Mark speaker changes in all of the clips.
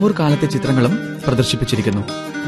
Speaker 1: കാലത്തെ ചിത്രങ്ങളും പ്രദർശിപ്പിച്ചിരിക്കുന്നു.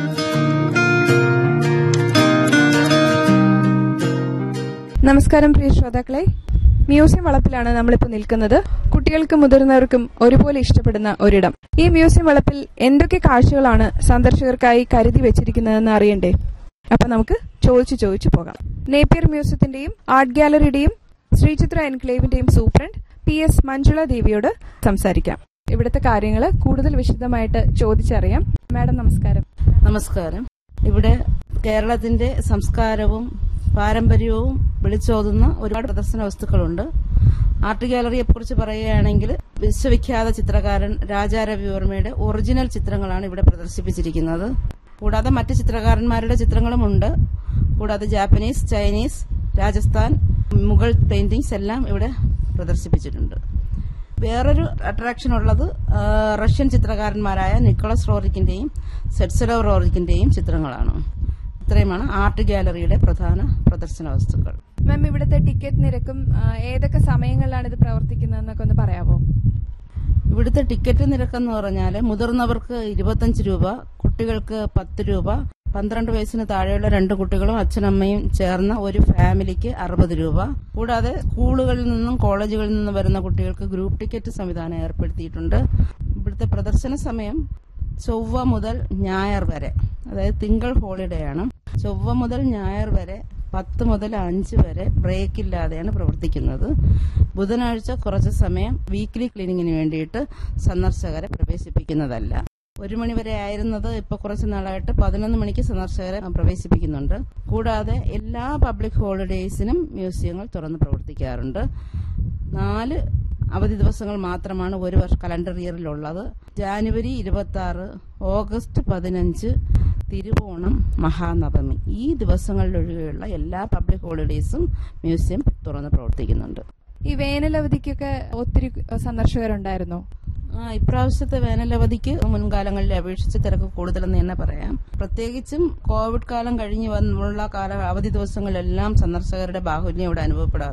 Speaker 2: നമസ്കാരം പ്രിയ ശ്രോതാക്കളെ, മ്യൂസിയം വളപ്പിലാണ് നമ്മളിപ്പോൾ നിൽക്കുന്നത്. കുട്ടികൾക്കും മുതിർന്നവർക്കും ഒരുപോലെ ഇഷ്ടപ്പെടുന്ന ഒരിടം. ഈ മ്യൂസിയം വളപ്പിൽ എന്തൊക്കെ കാഴ്ചകളാണ് സന്ദർശകർക്കായി കരുതി വെച്ചിരിക്കുന്നതെന്ന് അറിയണ്ടേ? അപ്പൊ നമുക്ക് ചോദിച്ചു പോകാം. Napier മ്യൂസിയത്തിന്റെയും art ഗാലറിയുടെയും Sree Chitra എൻക്ലേവിന്റെയും superintendent PS Manjula ദേവിയോട് സംസാരിക്കാം. ഇവിടുത്തെ കാര്യങ്ങൾ കൂടുതൽ വിശദമായിട്ട് ചോദിച്ചറിയാം. മാഡം നമസ്കാരം.
Speaker 3: നമസ്കാരം. ഇവിടെ കേരളത്തിന്റെ സംസ്കാരവും പാരമ്പര്യവും വിളിച്ചോതുന്ന ഒരുപാട് പ്രദർശന വസ്തുക്കളുണ്ട്. ആർട്ട് ഗാലറിയെ കുറിച്ച് പറയുകയാണെങ്കിൽ വിശ്വവിഖ്യാത ചിത്രകാരൻ രാജാ രവിവർമ്മയുടെ ഒറിജിനൽ ചിത്രങ്ങളാണ് ഇവിടെ പ്രദർശിപ്പിച്ചിരിക്കുന്നത്. കൂടാതെ മറ്റ് ചിത്രകാരന്മാരുടെ ചിത്രങ്ങളുമുണ്ട്. കൂടാതെ Japanese, Chinese, Rajasthan, Mughal paintings എല്ലാം ഇവിടെ പ്രദർശിപ്പിച്ചിട്ടുണ്ട്. വേറൊരു അട്രാക്ഷൻ ഉള്ളത് റഷ്യൻ ചിത്രകാരന്മാരായ നിക്കോളസ് റോറിക്കിന്റെയും സെറ്റ്സലോ റോറിക്കിന്റെയും ചിത്രങ്ങളാണ്. ഇത്രയുമാണ് ആർട്ട് ഗാലറിയുടെ പ്രധാന പ്രദർശന വസ്തുക്കൾ.
Speaker 2: മാം, ഇവിടുത്തെ ടിക്കറ്റ് നിരക്കും ഏതൊക്കെ സമയങ്ങളിലാണ് ഇത് പ്രവർത്തിക്കുന്നതെന്നൊക്കെ ഒന്ന് പറയാമോ?
Speaker 3: ഇവിടുത്തെ ടിക്കറ്റ് നിരക്കെന്ന് പറഞ്ഞാൽ മുതിർന്നവർക്ക് 25 രൂപ, കുട്ടികൾക്ക് 10 രൂപ, 12 വയസ്സിന് താഴെയുള്ള 2 കുട്ടികളും അച്ഛനമ്മയും ചേർന്ന ഒരു ഫാമിലിക്ക് 60 രൂപ. കൂടാതെ സ്കൂളുകളിൽ നിന്നും കോളേജുകളിൽ നിന്നും വരുന്ന കുട്ടികൾക്ക് ഗ്രൂപ്പ് ടിക്കറ്റ് സംവിധാനം ഏർപ്പെടുത്തിയിട്ടുണ്ട്. ഇവിടുത്തെ പ്രദർശന സമയം ചൊവ്വ മുതൽ ഞായർ വരെ, അതായത് തിങ്കൾ ഹോളിഡേ ആണ്. ചൊവ്വ മുതൽ ഞായർ വരെ 10 മുതൽ 5 വരെ ബ്രേക്ക് ഇല്ലാതെയാണ് പ്രവർത്തിക്കുന്നത്. ബുധനാഴ്ച കുറച്ച് സമയം വീക്ക്ലി ക്ലീനിങ്ങിന് വേണ്ടിയിട്ട് സന്ദർശകരെ പ്രവേശിപ്പിക്കുന്നതല്ല. 1 മണി വരെ ആയിരുന്നത് ഇപ്പൊ കുറച്ച് നാളായിട്ട് 11 മണിക്ക് സന്ദർശകരെ പ്രവേശിപ്പിക്കുന്നുണ്ട്. കൂടാതെ എല്ലാ പബ്ലിക് ഹോളിഡേയ്സിനും മ്യൂസിയങ്ങൾ തുറന്ന് പ്രവർത്തിക്കാറുണ്ട്. 4 അവധി ദിവസങ്ങൾ മാത്രമാണ് ഒരു വർഷം കലണ്ടർ ഇയറിലുള്ളത്. ജാനുവരി 26, ഓഗസ്റ്റ് 15, തിരുവോണം, മഹാനവമി ഈ ദിവസങ്ങളിലൊഴികെയുള്ള എല്ലാ പബ്ലിക് ഹോളിഡേയ്സും മ്യൂസിയം തുറന്ന് പ്രവർത്തിക്കുന്നുണ്ട്.
Speaker 2: ഈ വേനലവധിക്കൊക്കെ ഒത്തിരി സന്ദർശകരുണ്ടായിരുന്നോ?
Speaker 3: ഇപ്രാവശ്യത്തെ വേനലവധിക്ക് മുൻകാലങ്ങളിലെ അപേക്ഷിച്ച് തിരക്ക് കൂടുതലെന്ന് തന്നെ പറയാം. പ്രത്യേകിച്ചും കോവിഡ് കാലം കഴിഞ്ഞ് വന്നുള്ള അവധി ദിവസങ്ങളിലെല്ലാം സന്ദർശകരുടെ ബാഹുല്യം ഇവിടെ അനുഭവപ്പെടാറുണ്ട്.